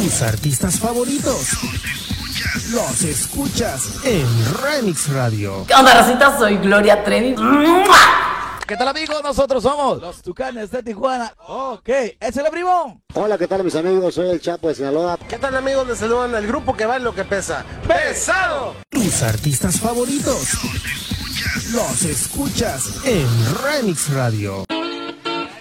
Tus artistas favoritos los escuchas en Remix Radio. ¿Qué onda, racita? Soy Gloria Trevi. ¿Qué tal, amigos? Nosotros somos los Tucanes de Tijuana. Ok, es el primo. Hola, ¿qué tal, mis amigos? Soy el Chapo de Sinaloa. ¿Qué tal, amigos? Les saludan el grupo que va en lo que pesa. ¡Pesado! Tus artistas favoritos los escuchas en Remix Radio.